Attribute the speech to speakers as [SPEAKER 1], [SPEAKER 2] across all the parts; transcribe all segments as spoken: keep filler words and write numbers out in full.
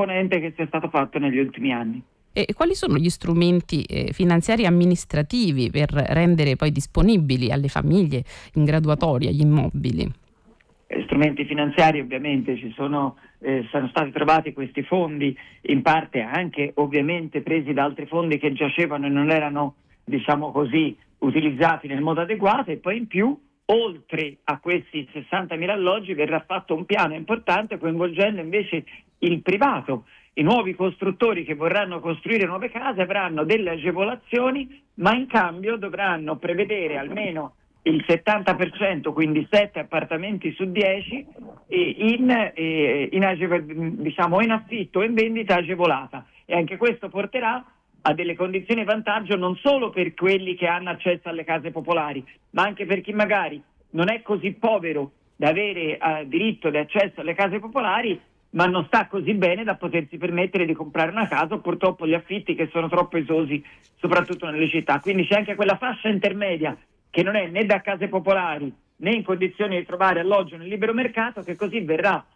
[SPEAKER 1] imponente che sia stato fatto negli ultimi anni.
[SPEAKER 2] E quali sono gli strumenti eh, finanziari e amministrativi per rendere poi disponibili alle famiglie in graduatoria gli immobili?
[SPEAKER 1] Eh, strumenti finanziari ovviamente ci sono, eh, sono stati trovati questi fondi, in parte anche ovviamente presi da altri fondi che giacevano e non erano, diciamo così, utilizzati nel modo adeguato, e poi in più, oltre a questi sessantamila alloggi, verrà fatto un piano importante coinvolgendo invece il privato. I nuovi costruttori che vorranno costruire nuove case avranno delle agevolazioni, ma in cambio dovranno prevedere almeno il settanta per cento, quindi sette appartamenti su dieci, in, in, agevo, diciamo, in affitto e in vendita agevolata. E anche questo porterà a delle condizioni di vantaggio non solo per quelli che hanno accesso alle case popolari, ma anche per chi magari non è così povero da avere eh, diritto di accesso alle case popolari, ma non sta così bene da potersi permettere di comprare una casa, o purtroppo gli affitti che sono troppo esosi, soprattutto nelle città. Quindi c'è anche quella fascia intermedia che non è né da case popolari né in condizioni di trovare alloggio nel libero mercato, che così verrà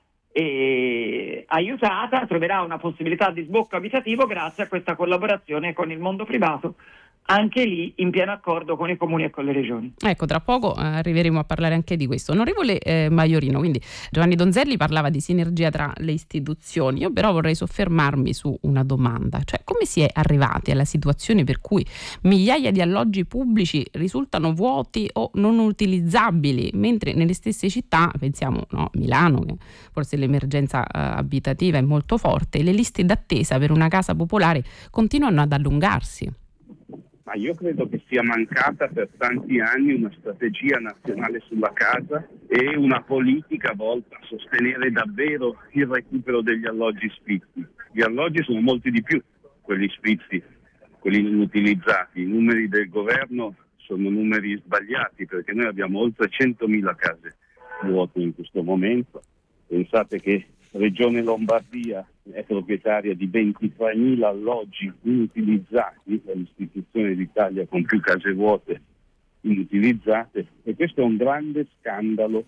[SPEAKER 1] eh, aiutata, troverà una possibilità di sbocco abitativo grazie a questa collaborazione con il mondo privato, anche lì in pieno accordo con i comuni e con le regioni.
[SPEAKER 2] Ecco, tra poco eh, arriveremo a parlare anche di questo. Onorevole eh, Maiorino, quindi Giovanni Donzelli parlava di sinergia tra le istituzioni. Io però vorrei soffermarmi su una domanda, cioè come si è arrivati alla situazione per cui migliaia di alloggi pubblici risultano vuoti o non utilizzabili, mentre nelle stesse città, pensiamo no, Milano, che forse l'emergenza eh, abitativa è molto forte, le liste d'attesa per una casa popolare continuano ad allungarsi.
[SPEAKER 3] Ma io credo che sia mancata per tanti anni una strategia nazionale sulla casa e una politica volta a sostenere davvero il recupero degli alloggi sfitti. Gli alloggi sono molti di più, quelli sfitti, quelli non utilizzati. I numeri del governo sono numeri sbagliati, perché noi abbiamo oltre centomila case vuote in questo momento. Pensate che Regione Lombardia è proprietaria di ventitremila alloggi inutilizzati, è l'istituzione d'Italia con più case vuote inutilizzate, e questo è un grande scandalo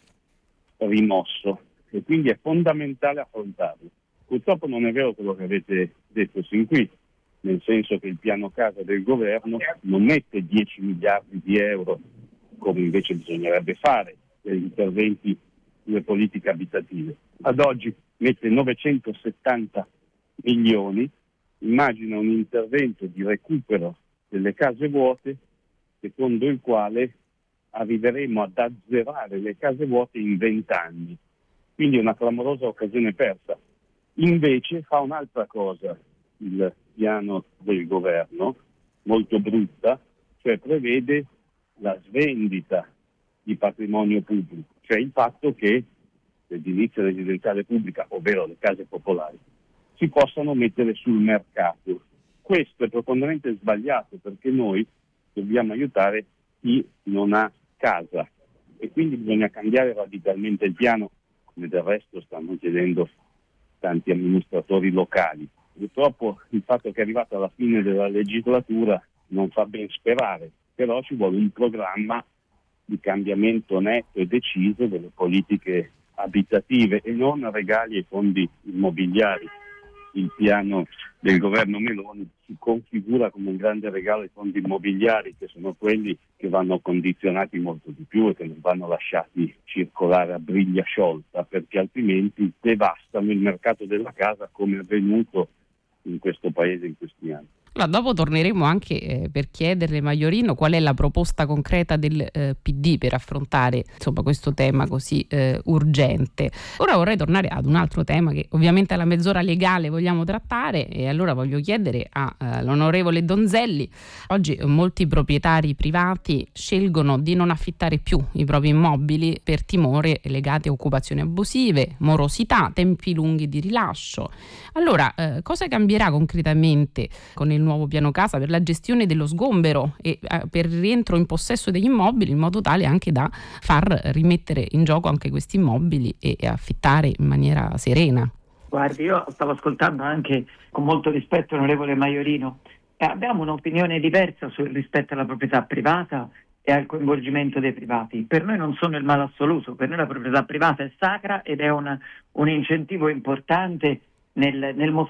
[SPEAKER 3] rimosso e quindi è fondamentale affrontarlo. Purtroppo non è vero quello che avete detto sin qui, nel senso che il piano casa del governo non mette dieci miliardi di euro, come invece bisognerebbe fare, per interventi sulle politiche abitative. Ad oggi mette novecentosettanta milioni, immagina un intervento di recupero delle case vuote secondo il quale arriveremo ad azzerare le case vuote in vent'anni. Quindi è una clamorosa occasione persa. Invece fa un'altra cosa il piano del governo, molto brutta, cioè prevede la svendita di patrimonio pubblico, cioè il fatto che l'edilizia residenziale pubblica, ovvero le case popolari, si possano mettere sul mercato. Questo è profondamente sbagliato, perché noi dobbiamo aiutare chi non ha casa e quindi bisogna cambiare radicalmente il piano, come del resto stanno chiedendo tanti amministratori locali. Purtroppo il fatto che è arrivato alla fine della legislatura non fa ben sperare, però ci vuole un programma di cambiamento netto e deciso delle politiche abitative e non regali ai fondi immobiliari. Il piano del governo Meloni si configura come un grande regalo ai fondi immobiliari, che sono quelli che vanno condizionati molto di più e che non vanno lasciati circolare a briglia sciolta, perché altrimenti devastano il mercato della casa, come è avvenuto in questo paese in questi anni.
[SPEAKER 2] Allora, dopo torneremo anche eh, per chiederle, Maiorino, qual è la proposta concreta del eh, P D per affrontare insomma questo tema così eh, urgente. Ora vorrei tornare ad un altro tema che ovviamente alla mezz'ora legale vogliamo trattare, e allora voglio chiedere all'onorevole Donzelli. Oggi molti proprietari privati scelgono di non affittare più i propri immobili per timore legati a occupazioni abusive, morosità, tempi lunghi di rilascio. Allora, eh, cosa cambierà concretamente con il nuovo piano casa per la gestione dello sgombero e eh, per il rientro in possesso degli immobili, in modo tale anche da far rimettere in gioco anche questi immobili e, e affittare in maniera serena?
[SPEAKER 1] Guardi, io stavo ascoltando anche con molto rispetto l'onorevole Maiorino e abbiamo un'opinione diversa sul rispetto alla proprietà privata e al coinvolgimento dei privati. Per noi non sono il male assoluto, per noi la proprietà privata è sacra ed è un, un incentivo importante nel, nel